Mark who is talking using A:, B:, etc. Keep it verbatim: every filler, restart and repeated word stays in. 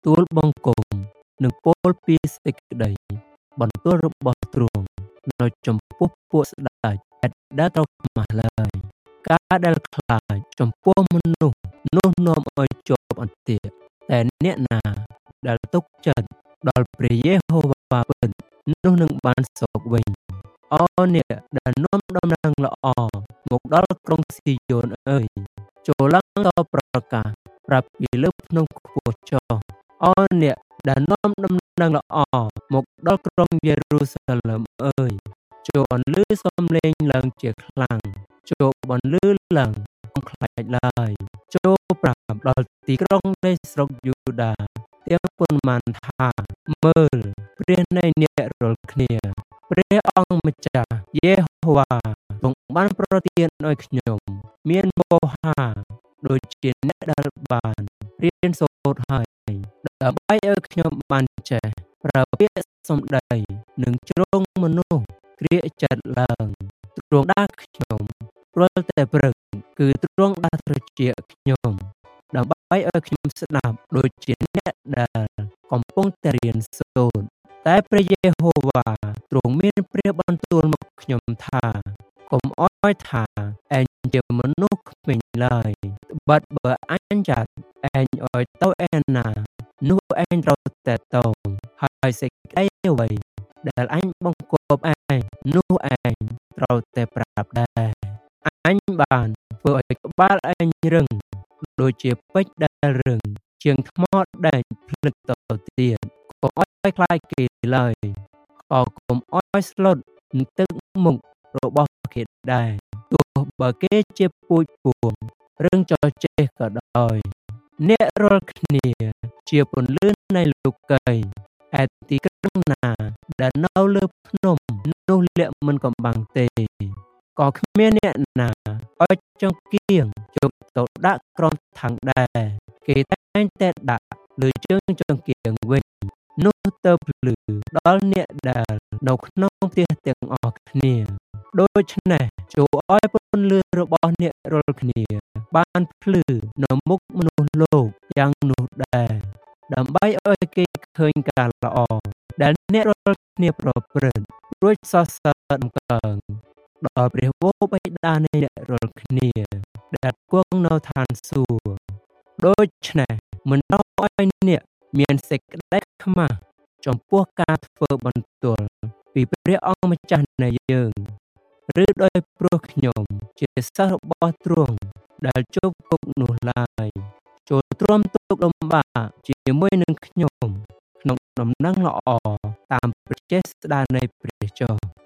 A: ទូលបង្គំនិងពោលពីសេចក្តីបន្ទូលរបស់ទ្រង់នៅចំពោះពួកស្ដេចដែលត្រូវខ្មាស់ឡើយការដែលខ្លាចចំពោះមនុស្សនោះនាំឲ្យជាប់អន្ទាក់តែអ្នកណាដែលទុកចិត្តដល់ព្រះយេហូវ៉ាពិតនោះនឹងបានសុខវិញអោអ្នកដែលនាំដំណឹងល្អមកដល់ក្រុងស៊ីយ៉ូនអើយចូលឡើងទៅប្រកាសប្រាប់ពីលើភ្នំខ្ពស់ចុះអោអ្នកដែលនាំដំណឹងល្អមកដល់ក្រុងយេរូសាឡឹមអើយចូលបន្លឺសំឡេងឡើងជាខ្លាំងចូលបន្លឺឡើងកុំខ្លាចឡើយចូលប្រាប់ដល់ទីក្រុងនៃស្រុកយូដាទាំងប៉ុន្មានថាមើលព្រះនៃអ្នករាល់គ្នាព្រះអង្គម្ចាស់យេហូវ៉ាទ្រង់បានប្រទានឲ្យខ្ញុំមានមោហាដូចជាអ្នកដែលបានរៀនសូត្រហើយដើម្បីឲ្យខ្ញុំបានចេះប្រើពាក្យសម្ដីនិងជ្រងមនុស្សក្រៀកចិត្តឡើងទ្រង់ដាស់ខ្ញុំព្រោះតែព្រឹកគឺទ្រង់ដាស់ត្រជាខ្ញុំដើម្បីឲ្យខ្ញុំស្ដាប់ដូចជាអ្នកដែលកំពុងតែរៀនសូត្រតែព្រះយេហូវ៉ាទ្រង់មានព្រះបន្ទូលមកខ្ញុំថាកុំអោយថាឯងជាមនុស្សក្មេងឡើយបាត់បើអញចាត់ឯងឲ្យទៅឯណានោះឯងត្រូវតែទៅហើយសេចក្តីអ្វីដែលអញបង្គាប់ឯងនោះឯងត្រូវតែប្រាប់ដែរអញបានធ្វើឲ្យក្បាលឯងរឹងដូចជាពេជ្រដែលរឹងជាងថ្មដែកភ្លឹកទៅទៀតកុំឲ្យខ្លាចគេឡើយក៏កុំឲ្យស្លុតទឹកមុខរបស់គេដែរទោះបើគេជាពូជពួងរឿងចោចេះក៏ដោយអ្នករាល់គ្នាជាពន្លឺនៃលោកីឯទីក្រុងណាដែលនៅលើភ្នំនោះលាក់មិនកំបាំងទេក៏គ្មានអ្នកណាឲ្យចង្គៀងយកទៅដាក់ក្រោមថងដែរគេតែងតែដាក់លើជើងចង្គៀងវិញនោះទៅភ្លឺដល់អ្នកដែលនៅក្នុងផ្ទះទាំងអស់គ្នាដូច្នេះចូលឲ្យពន្លឺរបស់អ្នករាល់គ្នាបានភ្លឺនៅមុខមនុស្សលោកយ៉ាងនោះដែរដើម្បីឲ្យគេឃើញការល្អដែលអ្នករាល់គ្នាប្រព្រឹត្តរួចសរសើរដំកើងដល់ព្រះវរបិតានៃអ្នករាល់គ្នាដែលគង់នៅឋានសួគ៌ដូច្នេះមិនต้องឲ្យអ្នកមានសេចក្តីខ្មាស់ចំពោះការធ្វើបន្ទាល់ពីព្រះអង្គម្ចាស់នៃយើងឬដោយព្រោះខ្ញុំជាសិស្សរបស់ទ្រង់ដែលជោគគុកនោះឡើយចូលទ្រាំទុក្ខលំបាកជាមួយនឹងខ្ញុំក្នុងដំណឹងល្អតាមព្រះចេស្តានៃព្រះចុះ